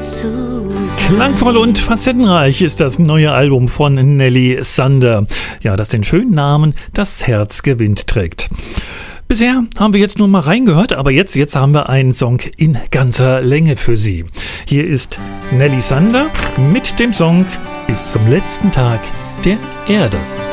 Klangvoll und facettenreich ist das neue Album von Nelly Sander. Ja, das den schönen Namen Das Herz gewinnt trägt. Bisher haben wir jetzt nur mal reingehört, aber jetzt haben wir einen Song in ganzer Länge für Sie. Hier ist Nelly Sander mit dem Song Bis zum letzten Tag der Erde.